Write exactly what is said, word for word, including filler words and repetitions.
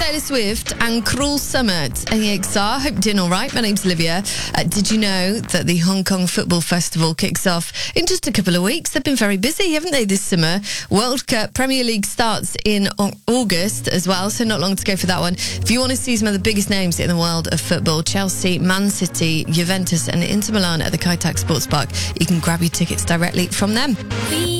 Taylor Swift and Cruel Summer at A X R. Hope you're doing all right. My name's Olivia. Uh, did you know that the Hong Kong Football Festival kicks off in just a couple of weeks? They've been very busy, haven't they, this summer? World Cup Premier League starts in August as well, so not long to go for that one. If you want to see some of the biggest names in the world of football, Chelsea, Man City, Juventus and Inter Milan at the Kai Tak Sports Park, you can grab your tickets directly from them.